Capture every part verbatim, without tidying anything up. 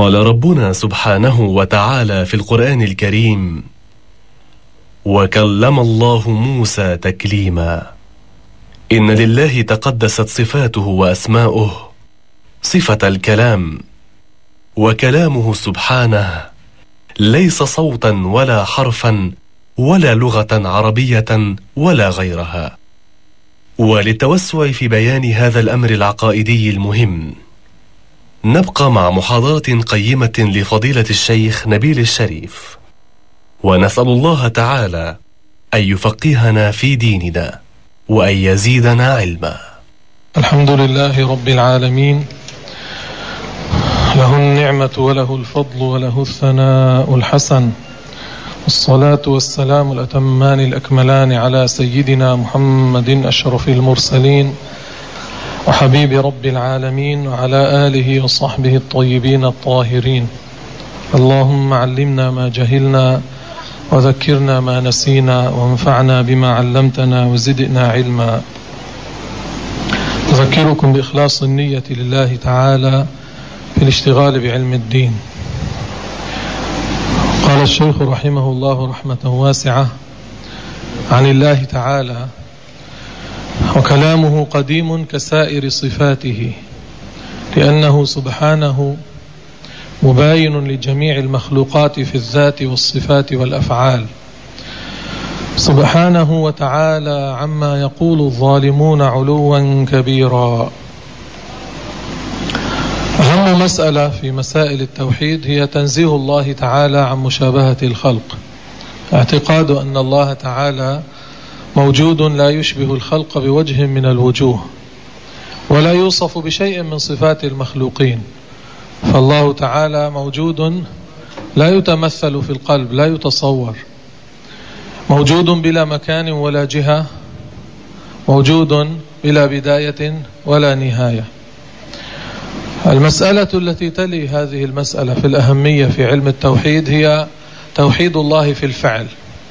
قال ربنا سبحانه وتعالى في القرآن الكريم: وكلم الله موسى تكليما. إن لله تقدست صفاته وأسماؤه صفة الكلام، وكلامه سبحانه ليس صوتا ولا حرفا ولا لغة عربية ولا غيرها. وللتوسع في بيان هذا الأمر العقائدي المهم، نبقى مع محاضرة قيمة لفضيلة الشيخ نبيل الشريف، ونسأل الله تعالى أن يفقهنا في ديننا وأن يزيدنا علما. الحمد لله رب العالمين، له النعمة وله الفضل وله الثناء الحسن، والصلاة والسلام الأتمان الأكملان على سيدنا محمد أشرف المرسلين وحبيب رب العالمين، وعلى آله وصحبه الطيبين الطاهرين. اللهم علمنا ما جهلنا وذكرنا ما نسينا وانفعنا بما علمتنا وزدنا علما. أذكركم بإخلاص النية لله تعالى في الاشتغال بعلم الدين. قال الشيخ رحمه الله رحمة واسعة عن الله تعالى: وكلامه قديم كسائر صفاته، لأنه سبحانه مباين لجميع المخلوقات في الذات والصفات والأفعال، سبحانه وتعالى عما يقول الظالمون علوا كبيرا. أهم مسألة في مسائل التوحيد هي تنزيه الله تعالى عن مشابهة الخلق، اعتقاد أن الله تعالى موجود لا يشبه الخلق بوجه من الوجوه، ولا يوصف بشيء من صفات المخلوقين. فالله تعالى موجود لا يتمثل في القلب، لا يتصور، موجود بلا مكان ولا جهة، موجود بلا بداية ولا نهاية. المسألة التي تلي هذه المسألة في الأهمية في علم التوحيد هي توحيد الله في الفعل.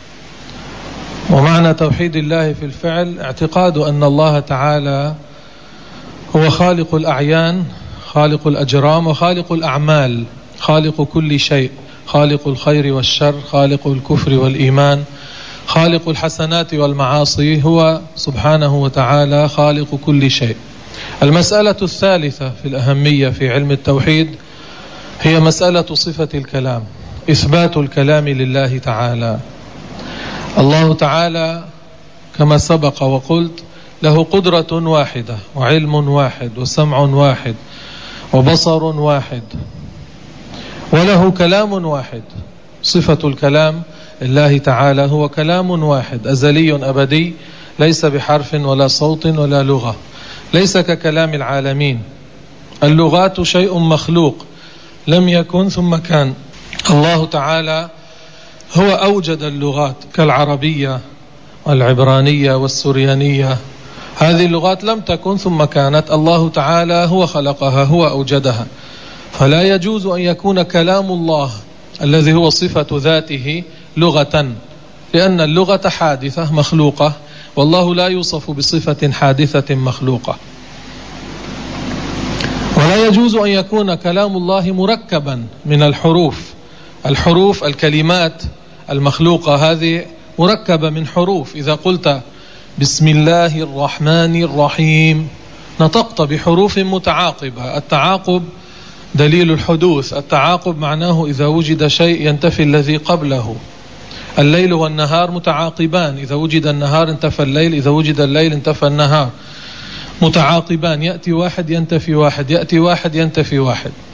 ومعنى توحيد الله في الفعل اعتقاد أن الله تعالى هو خالق الأعيان، خالق الأجرام، وخالق الأعمال، خالق كل شيء، خالق الخير والشر، خالق الكفر والإيمان، خالق الحسنات والمعاصي. هو سبحانه وتعالى خالق كل شيء. المسألة الثالثة في الأهمية في علم التوحيد هي مسألة صفة الكلام، إثبات الكلام لله تعالى. الله تعالى كما سبق وقلت له قدرة واحدة وعلم واحد وسمع واحد وبصر واحد، وله كلام واحد. صفة الكلام لله تعالى هو كلام واحد أزلي أبدي، ليس بحرف ولا صوت ولا لغة، ليس ككلام العالمين. اللغات شيء مخلوق لم يكن ثم كان. الله تعالى هو أوجد اللغات كالعربية والعبرانية والسريانية. هذه اللغات لم تكن ثم كانت، الله تعالى هو خلقها، هو أوجدها. فلا يجوز أن يكون كلام الله الذي هو صفة ذاته لغة، لأن اللغة حادثة مخلوقة، والله لا يوصف بصفة حادثة مخلوقة. ولا يجوز أن يكون كلام الله مركبا من الحروف. الحروف الكلمات المخلوقة هذه مركبة من حروف. إذا قلت بسم الله الرحمن الرحيم نطقت بحروف متعاقبة. التعاقب دليل الحدوث، التعاقب معناه إذا وجد شيء ينتفي الذي قبله. الليل والنهار متعاقبان، إذا وجد النهار انتفى الليل، إذا وجد الليل انتفى النهار، متعاقبان، يأتي واحد ينتفي واحد، يأتي واحد ينتفي واحد.